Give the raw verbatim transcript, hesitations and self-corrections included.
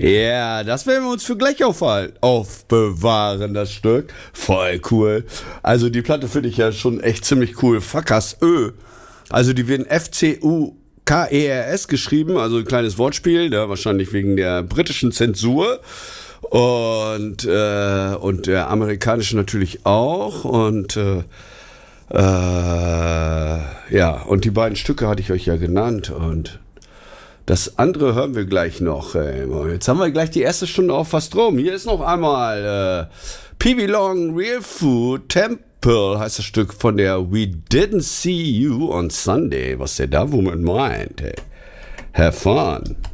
Ja, das werden wir uns für gleich aufhalten, aufbewahren, das Stück. Voll cool. Also die Platte finde ich ja schon echt ziemlich cool. Fuckers Ö. Also die werden F C U K E R S geschrieben, also ein kleines Wortspiel, ja, wahrscheinlich wegen der britischen Zensur. Und, äh, und der amerikanische natürlich auch. Und äh, äh, ja, und die beiden Stücke hatte ich euch ja genannt. Und das andere hören wir gleich noch. Ey. Jetzt haben wir gleich die erste Stunde auf fast rum. Hier ist noch einmal äh, P V Long Real Food Temple heißt das Stück von der We Didn't See You on Sunday. Was der da womit meint. Ey. Have fun.